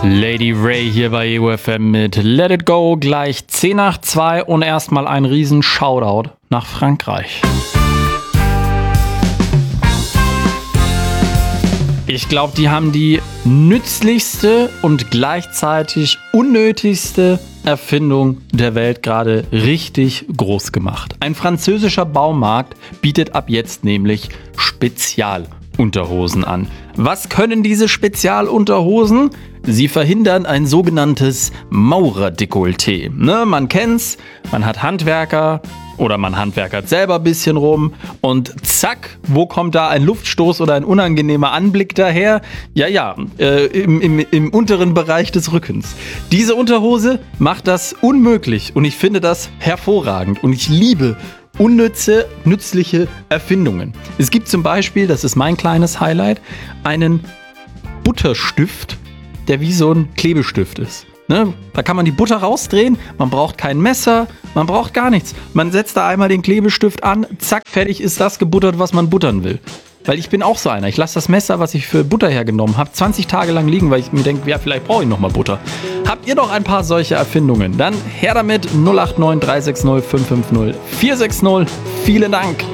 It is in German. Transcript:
Lady Ray hier bei EUFM mit Let It Go, gleich 10 nach 2 und erstmal ein riesen Shoutout nach Frankreich. Ich glaube, die haben die nützlichste und gleichzeitig unnötigste Erfindung der Welt gerade richtig groß gemacht. Ein französischer Baumarkt bietet ab jetzt nämlich Spezialunterhosen an. Was können diese Spezialunterhosen? Sie verhindern ein sogenanntes Maurerdekolleté. Man kennt's, man hat Handwerker oder man handwerkert selber ein bisschen rum und zack, wo kommt da ein Luftstoß oder ein unangenehmer Anblick daher? Im unteren Bereich des Rückens. Diese Unterhose macht das unmöglich und ich finde das hervorragend und ich liebe nützliche Erfindungen. Es gibt zum Beispiel, das ist mein kleines Highlight, einen Butterstift, der wie so ein Klebestift ist. Da kann man die Butter rausdrehen, man braucht kein Messer, man braucht gar nichts. Man setzt da einmal den Klebestift an, zack, fertig ist das gebuttert, was man buttern will. Weil ich bin auch so einer. Ich lasse das Messer, was ich für Butter hergenommen habe, 20 Tage lang liegen, weil ich mir denke, ja, vielleicht brauche ich nochmal Butter. Habt ihr noch ein paar solche Erfindungen? Dann her damit 089 360 550 460. Vielen Dank.